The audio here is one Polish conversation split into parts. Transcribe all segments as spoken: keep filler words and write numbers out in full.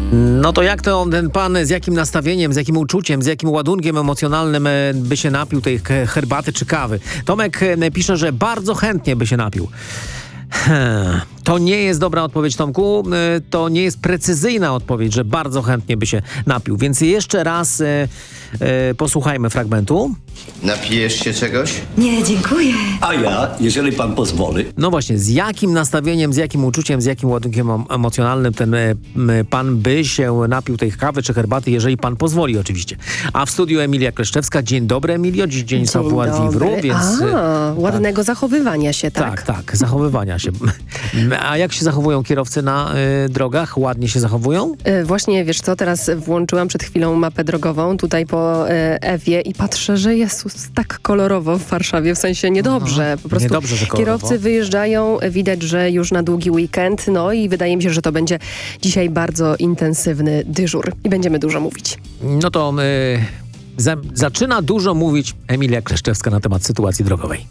No to jak to ten pan, z jakim nastawieniem, z jakim uczuciem, z jakim ładunkiem emocjonalnym e, by się napił tej he- herbaty czy kawy? Tomek e, pisze, że bardzo chętnie by się napił. Hmm. To nie jest dobra odpowiedź, Tomku. E, To nie jest precyzyjna odpowiedź, że bardzo chętnie by się napił. Więc jeszcze raz e, e, posłuchajmy fragmentu. Napijesz się czegoś? Nie, dziękuję. A ja, jeżeli pan pozwoli. No właśnie, z jakim nastawieniem, z jakim uczuciem, z jakim ładunkiem em- emocjonalnym ten e, m, pan by się napił tej kawy czy herbaty, jeżeli pan pozwoli oczywiście. A w studiu Emilia Kleszczewska. Dzień dobry, Emilio. Dziś dzień savoir vivre, więc... A, ładnego zachowywania się, Tak, tak? tak, zachowywania się. A jak się zachowują kierowcy na y, drogach? Ładnie się zachowują? E, Właśnie, wiesz co, teraz włączyłam przed chwilą mapę drogową tutaj po e, Ewie i patrzę, że Jezus, tak kolorowo w Warszawie, w sensie niedobrze. Po prostu Niedobrze, że kolorowo. kierowcy wyjeżdżają, widać, że już na długi weekend, no i wydaje mi się, że to będzie dzisiaj bardzo intensywny dyżur i będziemy dużo mówić. No to y, za, zaczyna dużo mówić Emilia Kleszczewska na temat sytuacji drogowej.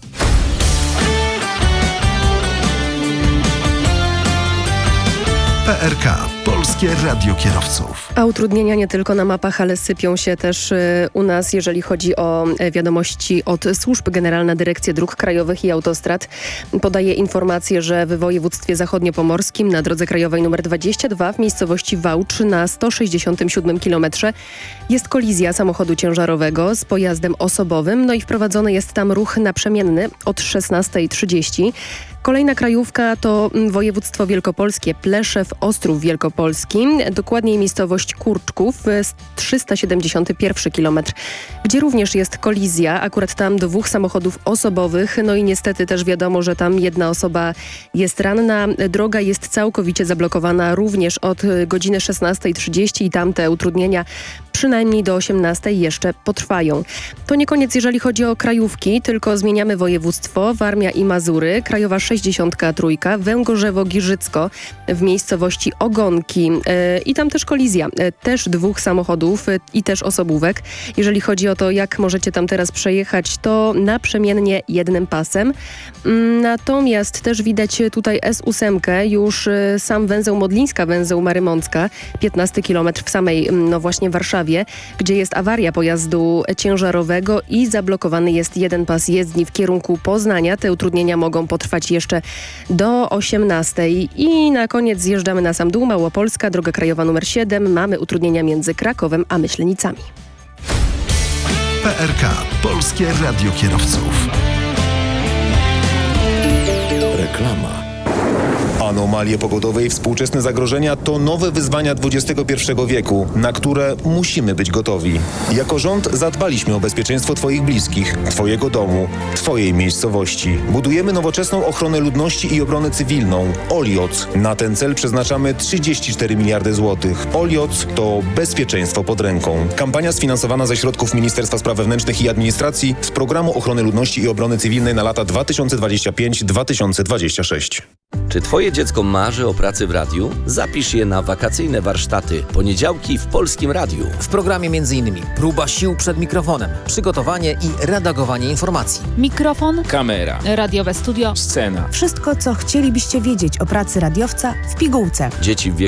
P R K. Polskie Radio Kierowców. A utrudnienia nie tylko na mapach, ale sypią się też y, u nas, jeżeli chodzi o y, wiadomości od służb. Generalna Dyrekcja Dróg Krajowych i Autostrad podaje informację, że w województwie zachodniopomorskim na drodze krajowej nr dwadzieścia dwa w miejscowości Wałcz na sto sześćdziesiątym siódmym kilometrze jest kolizja samochodu ciężarowego z pojazdem osobowym, no i wprowadzony jest tam ruch naprzemienny od szesnastej trzydzieści. Kolejna krajówka to województwo wielkopolskie, Pleszew, Ostrów Wielkopolski, dokładniej miejscowość Kurczków, trzysta siedemdziesiąty pierwszy kilometr, gdzie również jest kolizja, akurat tam dwóch samochodów osobowych, no i niestety też wiadomo, że tam jedna osoba jest ranna. Droga jest całkowicie zablokowana również od godziny szesnastej trzydzieści i tam te utrudnienia przynajmniej do osiemnastej jeszcze potrwają. To nie koniec, jeżeli chodzi o krajówki, tylko zmieniamy województwo, Warmia i Mazury, Krajowa sześćdziesiątka trzy, Węgorzewo-Giżycko w miejscowości Ogonki yy, i tam też kolizja, yy, też dwóch samochodów yy, i też osobówek. Jeżeli chodzi o to, jak możecie tam teraz przejechać, to naprzemiennie jednym pasem. Yy, natomiast też widać tutaj S osiem, już yy, sam węzeł Modlińska, węzeł Marymącka, piętnasty kilometr w samej, yy, no właśnie Warszawie, gdzie jest awaria pojazdu ciężarowego i zablokowany jest jeden pas jezdni w kierunku Poznania. Te utrudnienia mogą potrwać jeszcze do osiemnastej. I na koniec zjeżdżamy na sam dół. Małopolska, droga krajowa nr siedem. Mamy utrudnienia między Krakowem a Myślenicami. P R K. Polskie Radio Kierowców. Reklama. Anomalie pogodowe i współczesne zagrożenia to nowe wyzwania dwudziestego pierwszego wieku, na które musimy być gotowi. Jako rząd zadbaliśmy o bezpieczeństwo Twoich bliskich, Twojego domu, Twojej miejscowości. Budujemy nowoczesną ochronę ludności i obronę cywilną. Olioc. Na ten cel przeznaczamy trzydzieści cztery miliardy złotych. Olioc to bezpieczeństwo pod ręką. Kampania sfinansowana ze środków Ministerstwa Spraw Wewnętrznych i Administracji z Programu Ochrony Ludności i Obrony Cywilnej na lata dwa tysiące dwudziesty piąty do dwa tysiące dwudziestego szóstego. Czy Twoje dziecko marzy o pracy w radiu? Zapisz je na wakacyjne warsztaty. Poniedziałki w Polskim Radiu. W programie m.in. próba sił przed mikrofonem, przygotowanie i redagowanie informacji. Mikrofon, kamera, radiowe studio, scena. Wszystko, co chcielibyście wiedzieć o pracy radiowca w pigułce. Dzieci w wieku